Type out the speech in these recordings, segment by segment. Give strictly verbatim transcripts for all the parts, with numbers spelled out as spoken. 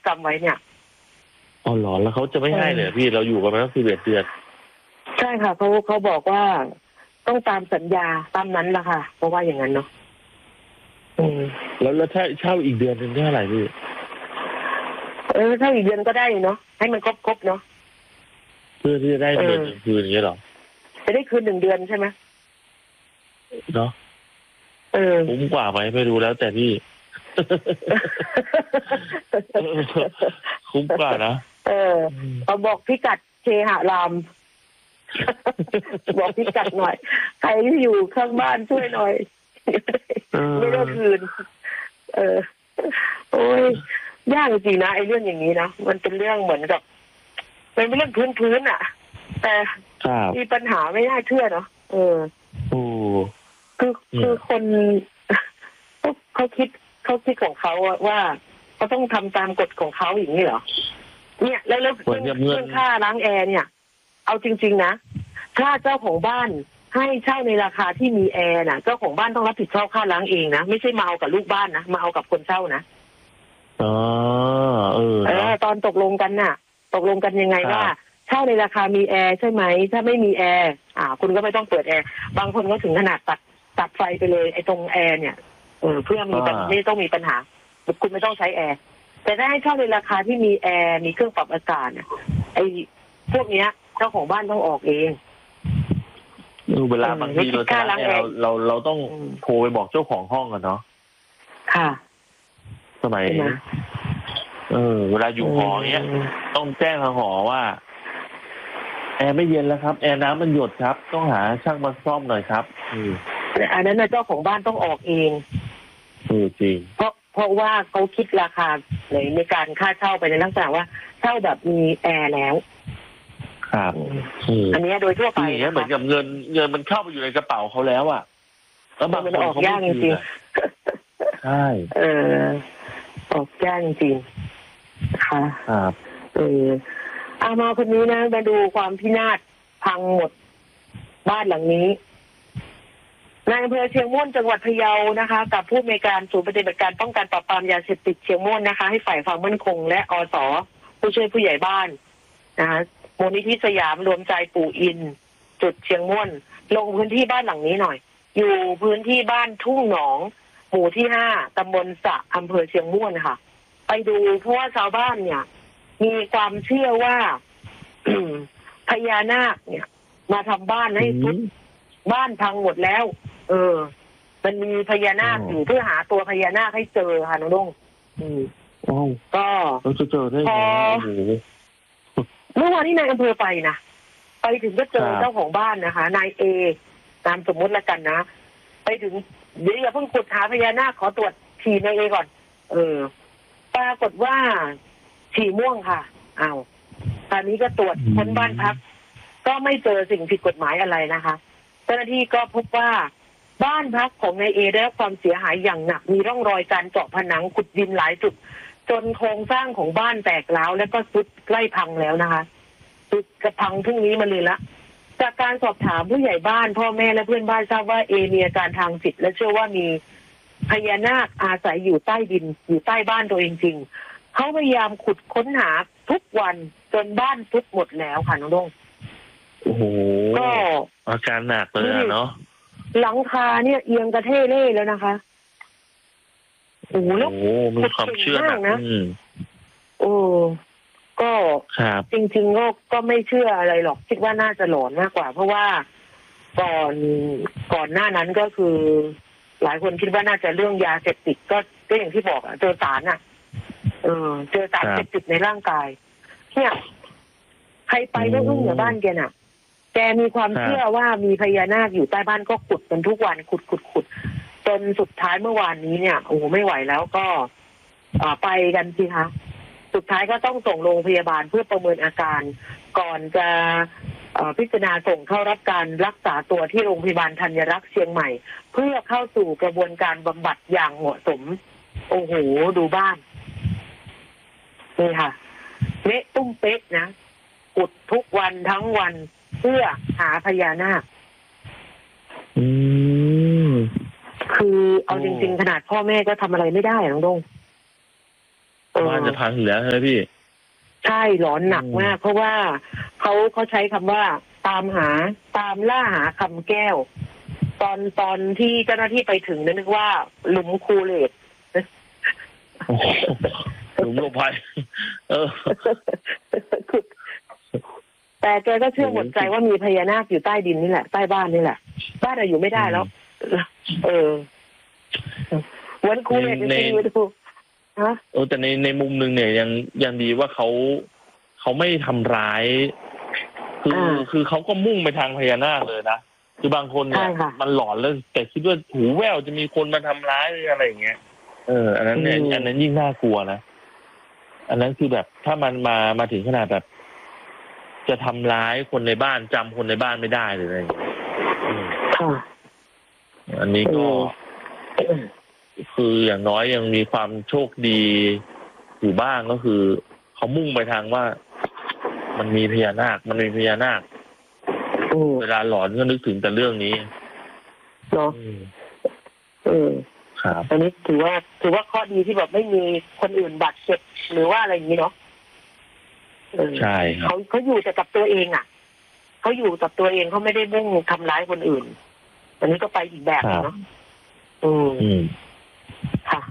จำไว้เนี่ยอ๋อเหรอแล้วเขาจะไม่ให้เลยพี่เราอยู่กันมาตั้งสิบเอ็ดเดือนใช่ค่ะเขาเขาบอกว่าต้องตามสัญญาตามนั้นละค่ะเพราะว่าอย่างนั้นเนาะอืมแล้วแล้วถ้าเช่าอีกเดือนหนึ่งเท่าไหร่พี่เออถ้าอีกเดือนก็ได้เนาะให้มันครบครบเนาะเพื่อที่จะได้เดือนหนึ่งคืนอย่างเงี้ยหรอจะได้คืนหนึ่งเดือนใช่ไหมเนาะเออคุ้มกว่าไหมไม่รู้แล้วแต่พี่คุ้มกว่านะเออเอาบอกพิกัดเคหะรามบอกพิกัดหน่อยใครที่อยู่ข้างบ้านช่วยหน่อยไม่ได้คืนเออโอ้ยยากจริงนะไอ้เรื่องอย่างนี้นะมันเป็นเรื่องเหมือนกับเป็นเรื่องพื้นพื้นอ่ะแต่มีปัญหาไม่น่าเชื่อเนาะเออโอ้คือคือคนเขาคิดเขาคิดของเขาว่าเขาต้องทำตามกฎของเขาอย่างนี้เหรอเนี่ยแล้วเรื่องเรื่องค่าล้างแอร์เนี่ยเอาจริงๆนะถ้าเจ้าของบ้านให้เช่าในราคาที่มีแอร์น่ะเจ้าของบ้านต้องรับผิดชอบค่าล้างเองนะไม่ใช่มาเอากับลูกบ้านนะมาเอากับคนเช่านะอ๋อเออเออตอนตกลงกันน่ะตกลงกันยังไงว่าเช่าในราคามีแอร์ใช่ไหมถ้าไม่มีแอร์อ่าคุณก็ไม่ต้องเปิดแอร์บางคนก็ถึงขนาดตัดตัดไฟไปเลยไอ้ตรงแอร์เนี่ยเออเพื่อมีไม่ต้องมีปัญหาคุณไม่ต้องใช้แอร์แต่ถ้าให้เช่าในราคาที่มีแอร์มีเครื่องปรับอากาศเนี่ยไอ้พวกเนี้ยเจ้าของบ้านต้องออกเองเวลาบางทีเราจะเราเราเราต้องโทรไปบอกเจ้าของห้องกันเนาะค่ะสมัยเออเวลาอยู่หอเนี้ยต้องแจ้งทางหอว่าแอร์ไม่เย็นแล้วครับแอร์น้ำมันหยดครับต้องหาช่างมาซ่อมหน่อยครับอืมแต่อันนั้นเจ้าของบ้านต้องออกเองอือจริงเพราะเพราะว่าเขาคิดราคาในในการค่าเช่าไปในลักษณะว่าเช่าแบบมีแอร์แล้วครับอันนี้โดยทั่วไปเหมือนกับเงินเงินมันเข้าไปอยู่ในกระเป๋าเขาแล้วอ่ะแล้วบางคนออกยากจริงใช่เออออกยากจริงค่ะครับเออเอามาคนนี้นะมาดูความพินาศพังหมดบ้านหลังนี้นายอำเภอเชียงม่วนจังหวัดพะเยานะคะกับผู้อำนวยการศูนย์ปฏิบัติการป้องกันปราบปรามยาเสพติดเชียงม่วนนะคะให้ฝ่ายความมั่นคงและอส.ผู้ช่วยผู้ใหญ่บ้านนะคะมูลนิธิสยามรวมใจปู่อินจุดเชียงม่วนลงพื้นที่บ้านหลังนี้หน่อยอยู่พื้นที่บ้านทุ่งหนองหมู่ที่ห้าตำบลสะอำเภอเชียงม่วนค่ะไปดูเพราะว่าชาวบ้านเนี่ยมีความเชื่อว่า พญานาคเนี่ยมาทำบ้านให้ทุกบ้านพังหมดแล้วเออมันมีพญานาคอยู่เพื่อหาตัวพญานาคให้เจอค่ะน้องลุงอืมก็เราจะเจอได้ไงเมื่อวานนี้นายอำเภอไปนะไปถึงก็เจอเจ้าของบ้านนะคะนายเอตามสมมติละกันนะไปถึงเดี๋ยวอย่าเพิ่งขุดหาพญานาคขอตรวจฉี่นายเอก่อนเออปรากฏว่าฉี่ม่วงค่ะอ้าวตอนนี้ก็ตรวจค้นบ้านพักก็ไม่เจอสิ่งผิดกฎหมายอะไรนะคะเจ้าหน้าที่ก็พบว่าบ้านพักของนายเอได้รับความเสียหายอย่างหนักมีร่องรอยการเจาะผนังขุดดินหลายจุดจนโครงสร้างของบ้านแตกร้าวและก็ทรุดใกล้พังแล้วนะคะทรุดกระพังพรุ่งนี้มาเลยละจากการสอบถามผู้ใหญ่บ้านพ่อแม่และเพื่อนบ้านทราบว่าเอมีอาการทางจิตและเชื่อว่ามีพญานาคอาศัยอยู่ใต้ดินอยู่ใต้บ้านตัวเองจริงเขาพยายามขุดค้นหาทุกวันจนบ้านทรุดหมดแล้วค่ะน้องดงโอ้โหก็อาการหนักเลยเนาะหลังคาเนี่ยเอียงกระเทเล่แล้วนะคะโอ้โหแล้วมีความเชื่อนะโอ้ก็จริงๆก็ก็ไม่เชื่ออะไรหรอกคิดว่าน่าจะหลอนมากกว่าเพราะว่าก่อนก่อนหน้านั้นก็คือหลายคนคิดว่าน่าจะเรื่องยาเสพติดก็ก็อย่างที่บอกอะเจอสารอะเออเจอสารเสพติดในร่างกายเนี่ยใครไปก็อึ้งในบ้านแกน่ะแกมีความเชื่อว่ามีพญานาคอยู่ใต้บ้านก็ขุดกันทุกวันขุดขุดขุดจนสุดท้ายเมื่อวานนี้เนี่ยโอ้ไม่ไหวแล้วก็ไปกันสิคะสุดท้ายก็ต้องส่งโรงพยาบาลเพื่อประเมินอาการก่อนจะพิจารณาส่งเข้ารับการรักษาตัวที่โรงพยาบาลธัญรักษ์เชียงใหม่เพื่อเข้าสู่กระบวนการบำบัดอย่างเหมาะสมโอ้โหดูบ้านนี่ค่ะเละตุ้มเป๊ะนะขุดทุกวันทั้งวันเพื่อหาพญานาคอืมคือเอาจริงๆขนาดพ่อแม่ก็ทำอะไรไม่ได้น้องดงบ้านจะพังอยู่แล้วใช่ไหมพี่ใช่หลอนหนักมากเพราะว่าเขาเขาใช้คำว่าตามหาตามล่าหาคำแก้วตอนตอนที่เจ้าหน้าที่ไปถึงนึกว่าหลุมคูเลตหลุมหลบภัยเออแต่แกก็เชื่อหมดใจว่ามีพญานาคอยู่ใต้ดินนี่แหละใต้บ้านนี่แหละบ้านเราอยู่ไม่ได้แล้วเออวันคูเลตจริงๆไม่ถูกฮะเออแต่ในในมุมนึงเนี่ยยังยังดีว่าเขาเขาไม่ทำร้ายคือคือเขาก็มุ่งไปทางพญานาคเลยนะคือบางคนเนี่ยมันหลอนแล้วแต่คิดว่าหูแว่วจะมีคนมาทำร้ายหรืออะไรอย่างเงี้ยเอออันนั้นเนี่ยอันนั้นยิ่งน่ากลัวนะอันนั้นคือแบบถ้ามันมามาถึงขนาดแบบจะทำร้ายคนในบ้านจำคนในบ้านไม่ได้เลยอะไรอย่างเงี้ยอันนี้ก็คืออย่างน้อยยังมีความโชคดีอยู่บ้างก็คือเขามุ่งไปทางว่ามันมีพญานาคมันมีพญานาคเวลาหลอนก็นึกถึงแต่เรื่องนี้เนาะเออครับอันนี้ถือว่าถือว่าข้อดีที่แบบไม่มีคนอื่นบาดเจ็บหรือว่าอะไรอย่างนี้เนาะใช่ครับเขาเขาอยู่แต่กับตัวเองอ่ะเขาอยู่กับตัวเองเขาไม่ได้มุ่งทำร้ายคนอื่นอันนี้ก็ไปอีกแบบเนาะอืมค่ะ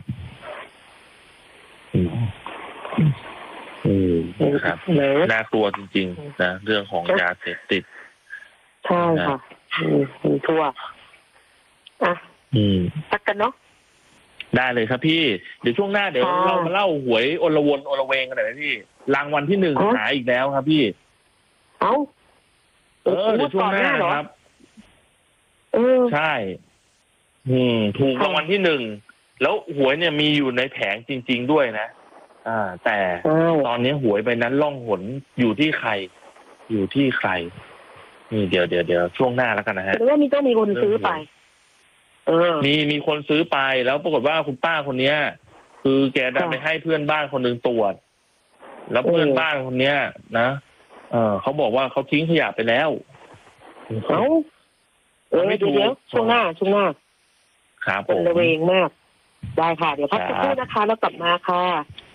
อืมครับน่ากลัวจริงๆนะเรื่องของยาเสพติดใช่ค่ะมีทั่วอ่ะตักกันเนาะได้เลยครับพี่เดี๋ยวช่วงหน้าเดี๋ยวเรามาเล่าหวยอลวนอลเวงกันหน่อยนะพี่รางวัลที่หนึ่งหายอีกแล้วครับพี่เอ้าเออเดี๋ยวช่วงหน้าครับเออใช่อืมถูกรางวัลที่หนึ่งแล้วหวยเนี่ยมีอยู่ในแผงจริงๆด้วยนะอ่าแต่ตอนนี้หวยใบนั้นล่องหนอยู่ที่ใครอยู่ที่ใครนี่เดี๋ยวเดี๋ยวเดี๋ยวช่วงหน้าแล้วกันนะฮะหรือว่ามีต้องมีคนซื้อไปเออมีมีคนซื้อไปแล้วปรากฏว่าคุณป้าคนเนี้ยคือแกดันไปให้เพื่อนบ้านคนหนึ่งตรวจแล้วเพื่อนบ้านคนเนี้ยนะเออเขาบอกว่าเขาทิ้งขยะไปแล้วเขาเออเดี๋ยวช่วงหน้าช่วงหน้าครับเป็นระเวงมากได้ค่ะเดี๋ยวพักสักครู่นะคะแล้วกลับมาค่ะ